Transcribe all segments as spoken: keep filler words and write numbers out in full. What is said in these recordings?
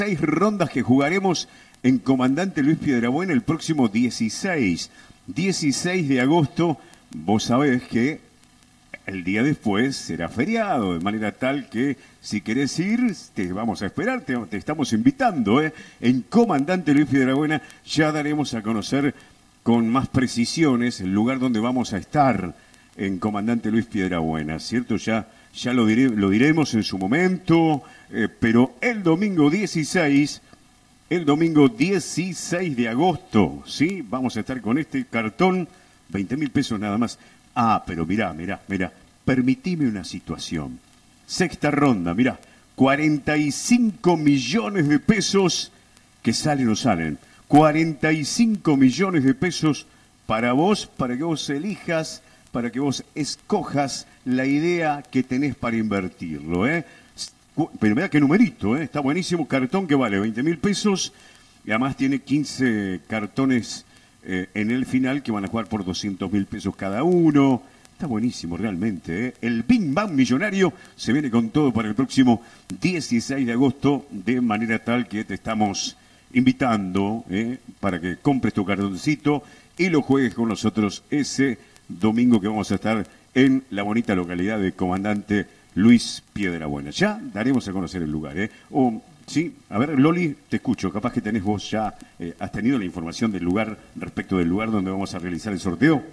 seis rondas que jugaremos en Comandante Luis Piedrabuena el próximo dieciséis. dieciséis de agosto, vos sabés que el día después será feriado, de manera tal que si querés ir, te vamos a esperar, te, te estamos invitando, ¿eh? En Comandante Luis Piedrabuena ya daremos a conocer con más precisiones el lugar donde vamos a estar en Comandante Luis Piedrabuena, ¿cierto? Ya, ya lo, diré, lo diremos en su momento, eh, pero el domingo dieciséis... El domingo dieciséis de agosto, ¿sí? Vamos a estar con este cartón, veinte mil pesos nada más. Ah, pero mirá, mirá, mirá, permitime una situación. Sexta ronda, mirá, cuarenta y cinco millones de pesos que salen o salen. cuarenta y cinco millones de pesos para vos, para que vos elijas, para que vos escojas la idea que tenés para invertirlo, ¿eh? Pero mirá qué numerito, ¿eh? Está buenísimo, cartón que vale veinte mil pesos y además tiene quince cartones eh, en el final que van a jugar por doscientos mil pesos cada uno. Está buenísimo realmente, ¿eh? El Bing Bang Millonario se viene con todo para el próximo dieciséis de agosto, de manera tal que te estamos invitando, ¿eh? Para que compres tu cartoncito y lo juegues con nosotros ese domingo que vamos a estar en la bonita localidad de Comandante Luis Piedrabuena. Ya daremos a conocer el lugar, ¿eh? O, sí, a ver, Loli, te escucho. Capaz que tenés vos ya, eh, has tenido la información del lugar, respecto del lugar donde vamos a realizar el sorteo.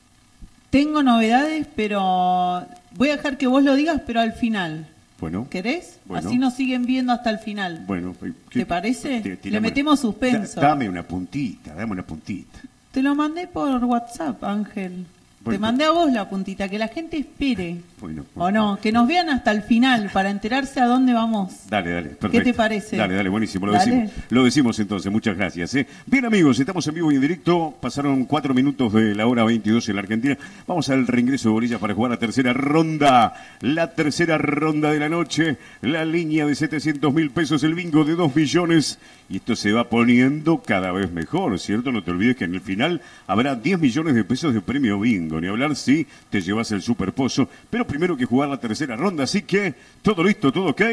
Tengo novedades, pero voy a dejar que vos lo digas, pero al final. Bueno. ¿Querés? Bueno. Así nos siguen viendo hasta el final. Bueno. ¿Te parece? Te, te, Le metemos suspenso. Da, dame una puntita, dame una puntita. Te lo mandé por WhatsApp, Ángel. Bueno, te mandé a vos la puntita, que la gente espere. Bueno, o bueno. no, que nos vean hasta el final para enterarse a dónde vamos. Dale, dale, perfecto. ¿Qué te parece? Dale, dale, buenísimo, lo Dale. decimos. Lo decimos entonces, muchas gracias. ¿eh? Bien, amigos, estamos en vivo y en directo. Pasaron cuatro minutos de la hora veintidós en la Argentina. Vamos al reingreso de bolillas para jugar la tercera ronda. La tercera ronda de la noche. La línea de setecientos mil pesos, el bingo de dos millones. Y esto se va poniendo cada vez mejor, ¿cierto? No te olvides que en el final habrá diez millones de pesos de premio bingo. Ni hablar si te llevas el superpozo. Pero primero que jugar la tercera ronda. Así que todo listo, todo ok.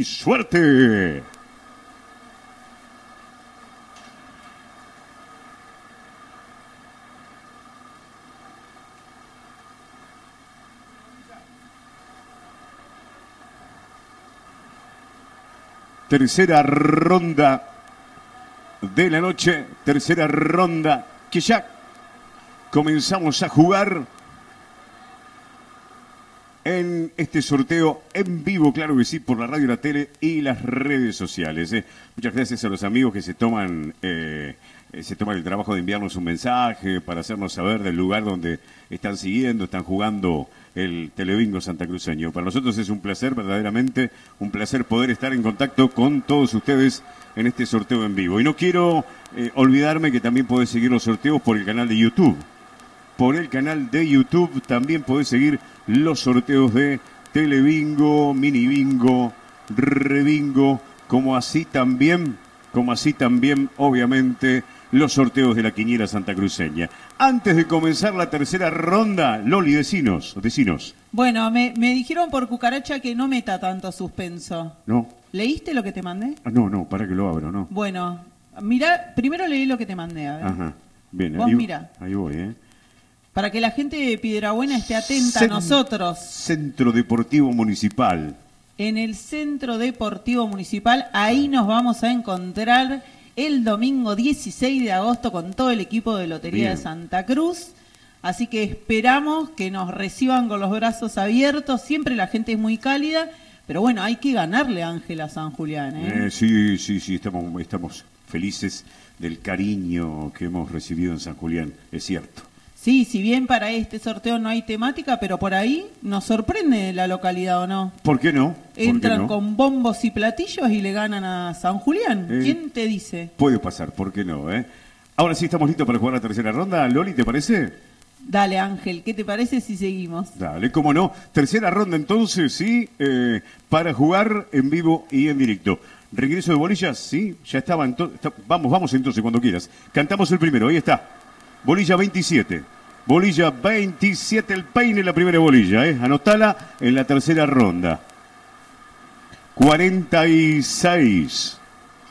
¡Suerte! Tercera ronda de la noche, tercera ronda que ya comenzamos a jugar en este sorteo en vivo, claro que sí, por la radio, la tele y las redes sociales. ¿eh? Muchas gracias a los amigos que se toman eh, se toman el trabajo de enviarnos un mensaje para hacernos saber del lugar donde están siguiendo, están jugando el Telebingo santacruceño. Para nosotros es un placer, verdaderamente, un placer poder estar en contacto con todos ustedes en este sorteo en vivo. Y no quiero eh, olvidarme que también podés seguir los sorteos por el canal de YouTube. Por el canal de YouTube también podés seguir los sorteos de Telebingo, Minibingo, Rebingo, como así también, como así también, obviamente, los sorteos de la quiniela santacruceña. Antes de comenzar la tercera ronda, Loli, decinos, decinos. Bueno, me, me dijeron por cucaracha que no meta tanto suspenso. No. ¿Leíste lo que te mandé? Ah, no, no, para que lo abro, ¿no? Bueno, mira, primero leí lo que te mandé, a ver. Ajá, bien. Vos ahí, mira. Ahí voy, ¿eh? Para que la gente de Piedrabuena esté atenta Cent- a nosotros. Centro Deportivo Municipal. En el Centro Deportivo Municipal, ahí nos vamos a encontrar el domingo dieciséis de agosto con todo el equipo de Lotería Bien. de Santa Cruz. Así que esperamos que nos reciban con los brazos abiertos. Siempre la gente es muy cálida, pero bueno, hay que ganarle, Ángela, a San Julián. ¿eh? Eh, sí, sí, sí, estamos, estamos felices del cariño que hemos recibido en San Julián, es cierto. Sí, si bien para este sorteo no hay temática, pero por ahí nos sorprende la localidad, ¿o no? ¿Por qué no? ¿Por qué Entran no? con bombos y platillos y le ganan a San Julián. Eh, ¿Quién te dice? Puede pasar, ¿por qué no? Eh? Ahora sí estamos listos para jugar la tercera ronda. Loli, ¿te parece? Dale, Ángel, ¿qué te parece si seguimos? Dale, cómo no. Tercera ronda entonces, sí, eh, para jugar en vivo y en directo. Regreso de bolillas, sí, ya estaba. Ento- está- vamos, vamos entonces cuando quieras. Cantamos el primero, ahí está. Bolilla veintisiete. Bolilla veintisiete, el peine, la primera bolilla, ¿eh? Anotala en la tercera ronda. cuarenta y seis.